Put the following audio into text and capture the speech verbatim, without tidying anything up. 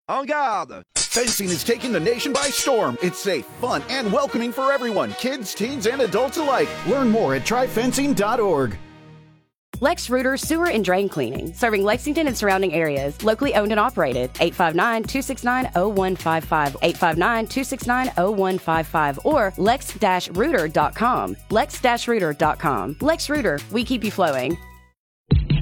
En garde! Fencing is taking the nation by storm. It's safe, fun, and welcoming for everyone, kids, teens, and adults alike. Learn more at try fencing dot org. Lex Rooter Sewer and Drain Cleaning, serving Lexington and surrounding areas. Locally owned and operated. eight five nine, two six nine, zero one five five. eight five nine, two six nine, zero one five five. Or lex dash rooter dot com. lex dash rooter dot com. Lex Rooter, we keep you flowing.